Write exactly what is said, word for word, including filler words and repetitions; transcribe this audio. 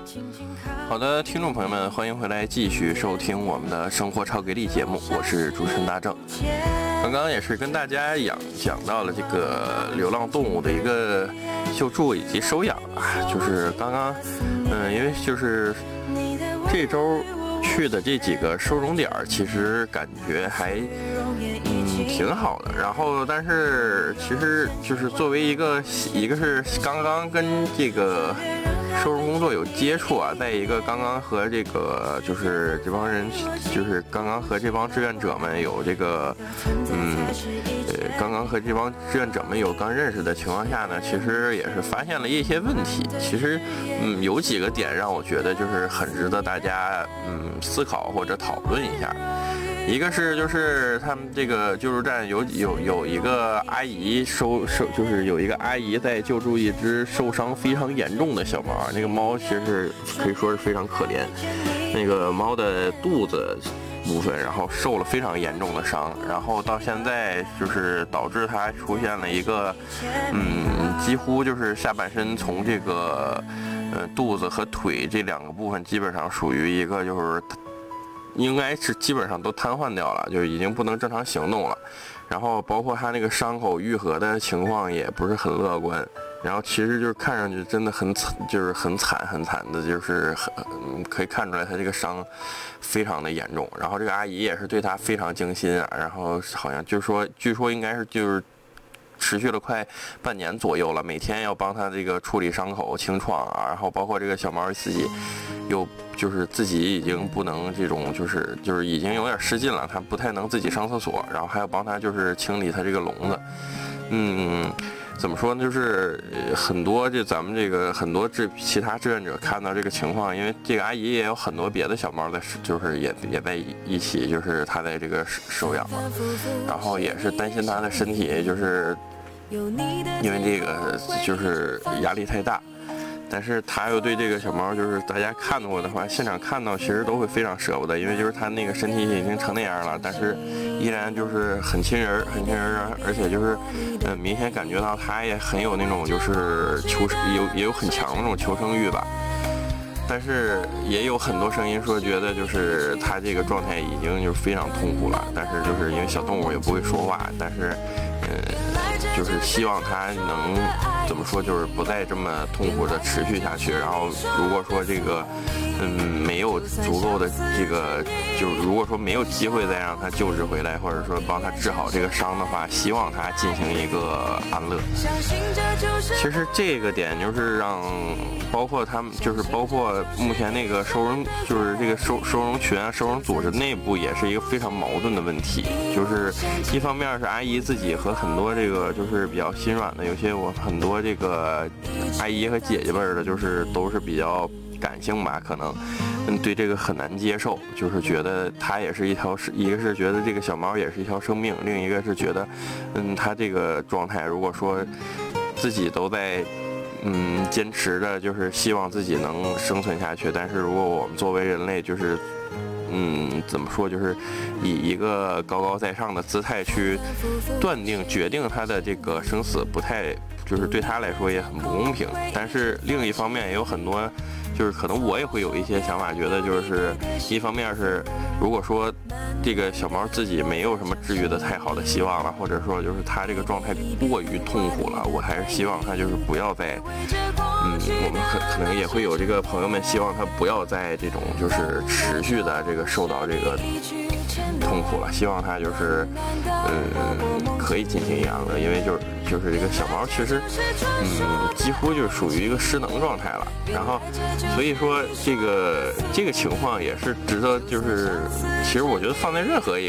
好的，听众朋友们，欢迎回来继续收听我们的生活超给力节目，我是主持人大正。刚刚也是跟大家讲讲到了这个流浪动物的一个救助以及收养啊，就是刚刚嗯，因为就是这周去的这几个收容点，其实感觉还嗯挺好的。然后，但是其实就是作为一个一个是刚刚跟这个收容工作有接触啊，再一个刚刚和这个就是这帮人就是刚刚和这帮志愿者们有这个嗯呃刚刚和这帮志愿者们有刚认识的情况下呢，其实也是发现了一些问题。其实嗯有几个点让我觉得就是很值得大家嗯思考或者讨论一下。一个是就是他们这个救助站有有有一个阿姨收收，就是有一个阿姨在救助一只受伤非常严重的小猫。那个猫其实是可以说是非常可怜，那个猫的肚子部分然后受了非常严重的伤，然后到现在就是导致它出现了一个嗯几乎就是下半身从这个呃肚子和腿这两个部分基本上属于一个就是应该是基本上都瘫痪掉了，就已经不能正常行动了。然后包括他那个伤口愈合的情况也不是很乐观。然后其实就是看上去真的很惨，就是很惨很惨的，就是很可以看出来他这个伤非常的严重。然后这个阿姨也是对他非常精心啊，然后好像就是说，据说应该是就是持续了快半年左右了，每天要帮他这个处理伤口、清创啊，然后包括这个小猫自己又就是自己已经不能这种就是就是已经有点失禁了，他不太能自己上厕所，然后还要帮他就是清理他这个笼子。嗯，怎么说呢？就是很多这咱们这个很多志其他志愿者看到这个情况，因为这个阿姨也有很多别的小猫在，就是也也在一起，就是她在这个收养嘛，然后也是担心她的身体，就是因为这个就是压力太大。但是他又对这个小猫，就是大家看过的话，现场看到其实都会非常舍不得，因为就是他那个身体已经成那样了，但是依然就是很亲人，很亲人，而且就是，呃，明显感觉到他也很有那种就是求有也有很强的那种求生欲吧。但是也有很多声音说，觉得就是他这个状态已经就是非常痛苦了，但是就是因为小动物也不会说话，但是，呃，就是希望他能怎么说，就是不再这么痛苦的持续下去。然后如果说这个，嗯，没有足够的这个，就如果说没有机会再让他救治回来，或者说帮他治好这个伤的话，希望他进行一个安乐。其实这个点就是让，包括他们，就是包括目前那个收容，就是这个收收容群啊、收容组织内部也是一个非常矛盾的问题。就是一方面是阿姨自己和很多这个就是比较心软的，有些我很多这个阿姨和姐姐辈的，就是都是比较感性吧，可能嗯对这个很难接受，就是觉得它也是一条，一个是觉得这个小猫也是一条生命，另一个是觉得嗯它这个状态，如果说自己都在嗯坚持着，就是希望自己能生存下去，但是如果我们作为人类，就是嗯怎么说，就是以一个高高在上的姿态去断定决定他的这个生死，不太就是对他来说也很不公平。但是另一方面也有很多，就是可能我也会有一些想法，觉得就是一方面是如果说这个小猫自己没有什么治愈的太好的希望了，或者说就是它这个状态过于痛苦了，我还是希望它就是不要再嗯我们可可能也会有这个朋友们希望它不要再这种就是持续的这个受到这个痛苦了，希望它就是嗯可以进行一样的，因为就是就是这个小猫其实嗯几乎就属于一个失能状态了，然后所以说这个这个情况也是值得，就是其实我觉得放在任何一